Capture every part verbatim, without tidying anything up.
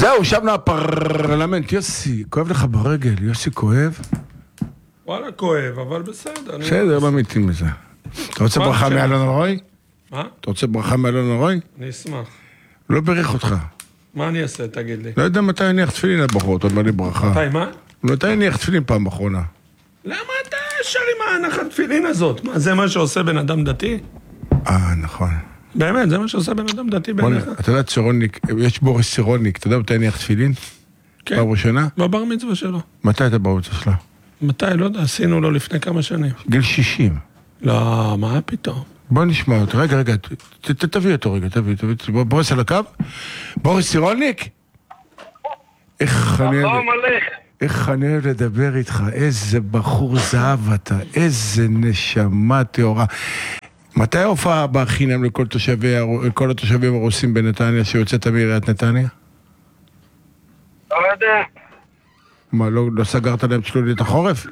זהו, שבנו הפרלמנט. יוסי, כואב לך ברגל, יוסי כואב? וואלה, כואב, אבל בסדר. בסדר, לא מתאים מזה. אתה רוצה ברכה מאלון אלרועי? מה? אתה רוצה ברכה מאלון אלרועי? אני אשמח. לא בריך אותך. מה אני אעשה, תגיד לי? לא יודע מתי הניח תפילין לבחור, אתה אומר לי ברכה. מתי, מה? מתי הניח תפילין פעם אחרונה? למה אתה ישר עם ההנחת תפילין הזאת? מה, זה מה שעושה בן אדם דתי? אה, נכון. באמת, זה מה שעושה בן אדם דתי בעיניך. אתה יודע, צירוניק, יש בוריס צירוניק, אתה יודע מתי הניח תפילין? כן. פעם ראשונה? בבר מצווה שלו. מתי אתה בבר מצווה שלו? מתי? לא יודע, עשינו לו לפני כמה שנים. גיל שישים. לא, מה פתאום? בוא נשמע אותו, רגע, רגע, תביא אותו רגע, תביא אותו, בוריס על הקו? בוריס צירוניק? איך אני... איך אני אוהב לדבר איתך, איזה בחור זהב אתה, איזה נשמה תאורה. מתי ההופעה בחינם לכל תושבי, לכל התושבים הרוסים בנתניה שיוצאת מעיריית נתניה? לא יודע. מה, לא, לא סגרת להם שלולית החורף?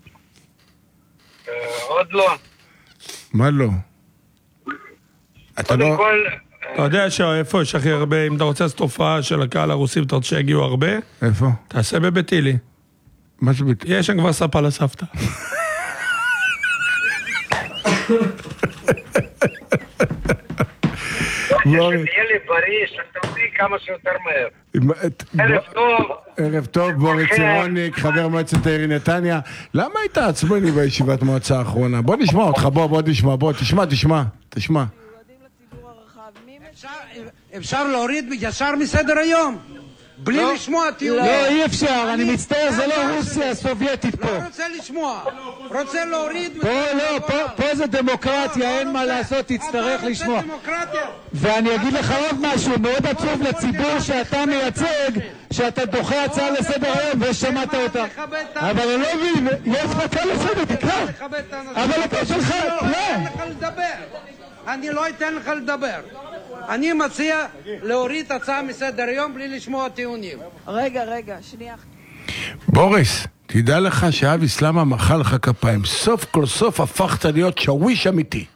עוד לא. מה לא? אתה לא... אתה יודע שאיפה יש הכי הרבה, אם אתה רוצה לעשות תופעה של הקהל הרוסי ואתה רוצה שיגיעו הרבה? איפה? תעשה בביתילי. מה זה ביתילי? יש שם כבר ספה לסבתא. שתהיה לי בריא, שתביא כמה שיותר מהר. ערב טוב. ערב טוב, בוריס צירוניק, חבר מועצת העיר נתניה. למה היית עצבני בישיבת מועצה האחרונה? בוא נשמע אותך, בוא, בוא נשמע, בוא, תשמע, תשמע, תשמע. אפשר להוריד ישר מסדר היום? בלי לשמוע טיעון. לא, אי אפשר, אני מצטער, זה לא רוסיה הסובייטית פה. לא רוצה לשמוע, רוצה להוריד... פה לא, פה זה דמוקרטיה, אין מה לעשות, תצטרך לשמוע. ואני אגיד לך עוד משהו, מאוד עצוב לציבור שאתה מייצג, שאתה דוחה הצעה לסדר היום ושמעת אותה. אבל אני לא מבין, יש לך הצעה לסדר, תקרא. אבל אתה שלך, לא. אני לא אתן לך לדבר. אני מציע להוריד הצעה מסדר היום בלי לשמוע טיעונים. רגע, רגע, שנייה. בוריס, תדע לך שאבי סלמה מחא לך כפיים. סוף כל סוף הפכת להיות שוויש אמיתי.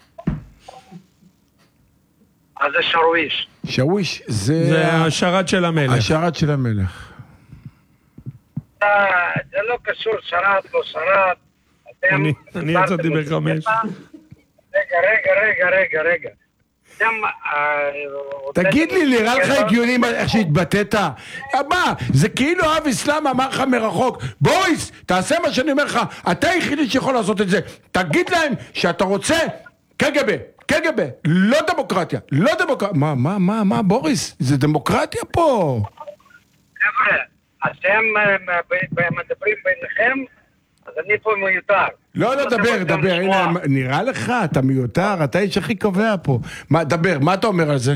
אז זה שרוויש. שוויש זה... זה השרת של המלך. השרת של המלך. זה לא קשור שרת, לא שרת. אני יצאתי בחמש. רגע, רגע, רגע, רגע, רגע. תגיד לי, נראה לך הגיוני איך שהתבטאת? מה, זה כאילו אבי סלמה אמר לך מרחוק, בוריס, תעשה מה שאני אומר לך, אתה היחידי שיכול לעשות את זה. תגיד להם שאתה רוצה קג"ב, קג"ב, לא דמוקרטיה, לא דמוקרטיה. מה, מה, מה, מה, בוריס? זה דמוקרטיה פה. חבר'ה, אתם מדברים ביניכם, אז אני פה מיותר. לא, לא, דבר, דבר, הנה, נראה לך, אתה מיותר, אתה איש הכי קובע פה. מה, דבר, מה אתה אומר על זה?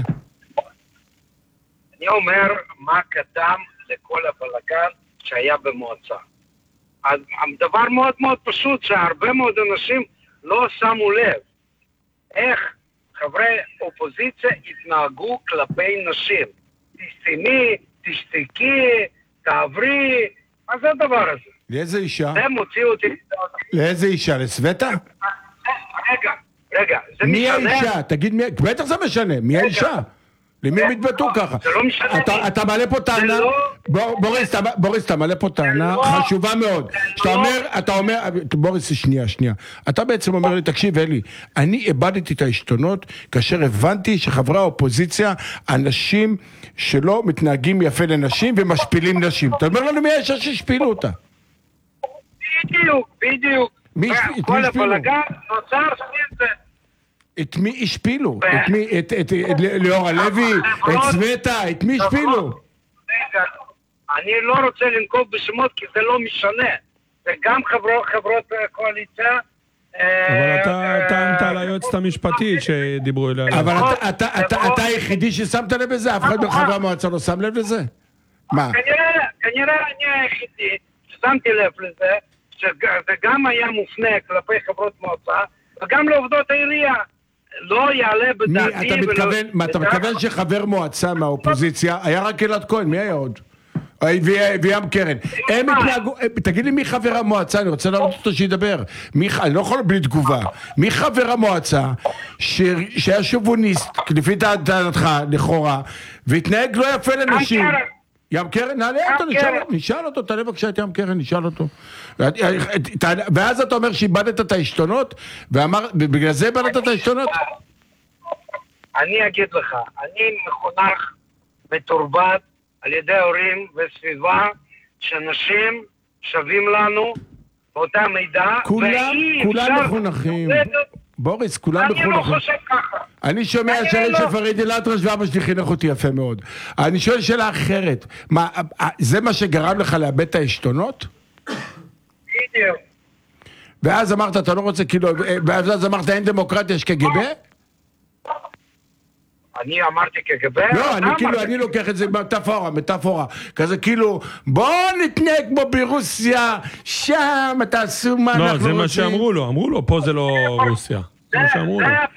אני אומר מה קדם לכל הבלגן שהיה במועצה. אז הדבר מאוד מאוד פשוט, שהרבה מאוד אנשים לא שמו לב איך חברי אופוזיציה התנהגו כלפי נשים. תסתמי, תשתקי, תעברי, מה זה הדבר הזה? לאיזה אישה? זה מוציא אותי... לאיזה אישה? לסווטה? רגע, רגע, זה מי משנה? האישה? תגיד מי... בטח זה משנה, מי האישה? למי הם התבטאו ככה? זה לא משנה. אתה מעלה פה טענה... בוריס, אתה מעלה פה טענה חשובה מאוד. שאתה אומר, אתה אומר... בוריס, שנייה, שנייה. אתה בעצם אומר לי, תקשיב, אלי, אני איבדתי את העשתונות כאשר הבנתי שחברי האופוזיציה, אנשים שלא מתנהגים יפה לנשים ומשפילים נשים. אתה אומר לנו מי האישה שהשפילו אותה? בדיוק, בדיוק. כל הפלגה נוצר סביב זה. את מי השפילו? את מי? את ליאור הלוי? את סווטה? את מי השפילו? רגע, אני לא רוצה לנקוב בשמות כי זה לא משנה. זה גם חברות קואליציה. אבל אתה טענת על היועצת המשפטית שדיברו אליה. אבל אתה היחידי ששמת לב לזה? אף אחד מחברי המועצה לא שם לב לזה? מה? כנראה אני היחידי ששמתי לב לזה, שזה גם היה מופנה כלפי חברות מועצה, וגם לעובדות העירייה. לא יעלה בדעתי... אתה מתכוון שחבר מועצה מהאופוזיציה היה רק אלעד כהן, מי היה עוד? וים קרן. הם התנהגו... תגיד לי מי חבר המועצה, אני רוצה להראות אותו שידבר. אני לא יכול בלי תגובה. מי חבר המועצה שהיה שוביניסט, לפי דעתך, לכאורה, והתנהג לא יפה לנשים. ים קרן, נעלה אותו, נשאל אותו, תעלה בבקשה את ים קרן, נשאל אותו. ואז אתה אומר שאיבדת את העשתונות, ובגלל זה איבדת את העשתונות? אני אגיד לך, אני מחונך מתורבת על ידי הורים וסביבה, שאנשים שווים לנו באותה מידע, כולם מחונכים. בוריס, כולם מחונכים. אני לא חושב ככה. אני שומע שאני שפרידי לאטרש ואבא שלי חינך אותי יפה מאוד. אני שואל שאלה אחרת. מה, זה מה שגרם לך לאבד את העשתונות? בדיוק. ואז אמרת, אתה לא רוצה, כאילו, ואז אמרת, אין דמוקרטיה, יש קג"ב? אני אמרתי קג"ב? לא, אני כאילו, אני לוקח את זה מטאפורה, מטאפורה. כזה כאילו, בוא נתנהג כמו ברוסיה, שם תעשו מה אנחנו רוצים. לא, זה מה שאמרו לו, אמרו לו, פה זה לא רוסיה. זה מה שאמרו לו.